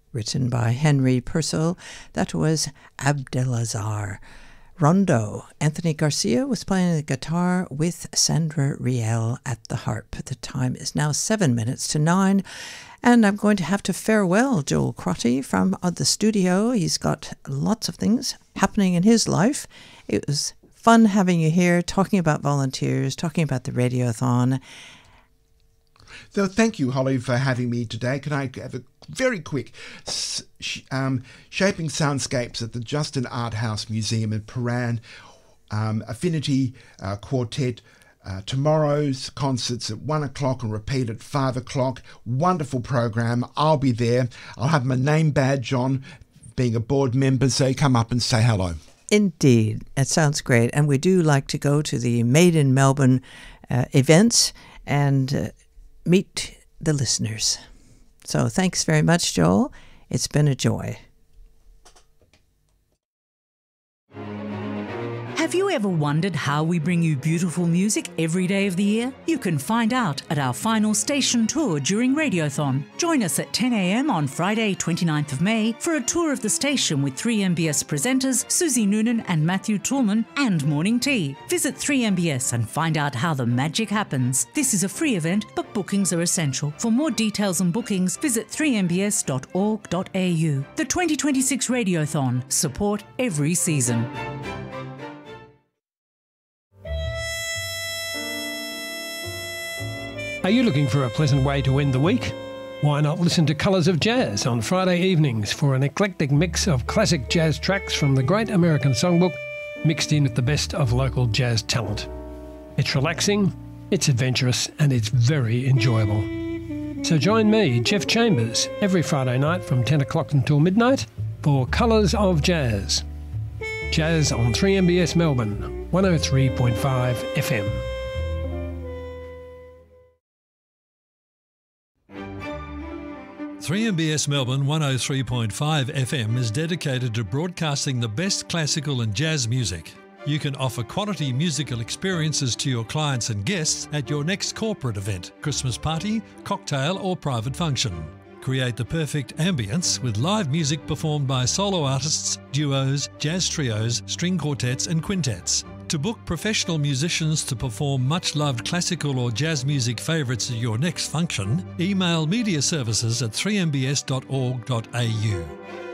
written by Henry Purcell. That was Abdelazar. Rondo. Anthony Garcia was playing the guitar with Sandra Riel at the harp. The time is now 7 minutes to 9, and I'm going to have to farewell Joel Crotty from the studio. He's got lots of things happening in his life. It was fun having you here, talking about volunteers, talking about the Radiothon. So thank you, Holly, for having me today. Can I have a very quick Shaping Soundscapes at the Justin Art House Museum in Paran, Affinity Quartet. Tomorrow's concerts at 1 o'clock and repeat at 5 o'clock. Wonderful program. I'll be there. I'll have my name badge on, being a board member, so come up and say hello. Indeed. It sounds great. And we do like to go to the Made in Melbourne events and meet the listeners. So thanks very much, Joel. It's been a joy. Have you ever wondered how we bring you beautiful music every day of the year? You can find out at our final station tour during Radiothon. Join us at 10 a.m. on Friday, 29th of May for a tour of the station with 3MBS presenters Susie Noonan and Matthew Toolman and Morning Tea. Visit 3MBS and find out how the magic happens. This is a free event, but bookings are essential. For more details and bookings, visit 3mbs.org.au. The 2026 Radiothon. Support every season. Are you looking for a pleasant way to end the week? Why not listen to Colours of Jazz on Friday evenings for an eclectic mix of classic jazz tracks from the Great American Songbook mixed in with the best of local jazz talent. It's relaxing, it's adventurous, and it's very enjoyable. So join me, Jeff Chambers, every Friday night from 10 o'clock until midnight for Colours of Jazz. Jazz on 3MBS Melbourne, 103.5 FM. 3MBS Melbourne 103.5 FM is dedicated to broadcasting the best classical and jazz music. You can offer quality musical experiences to your clients and guests at your next corporate event, Christmas party, cocktail or private function. Create the perfect ambience with live music performed by solo artists, duos, jazz trios, string quartets and quintets. To book professional musicians to perform much-loved classical or jazz music favourites at your next function, email mediaservices@3mbs.org.au.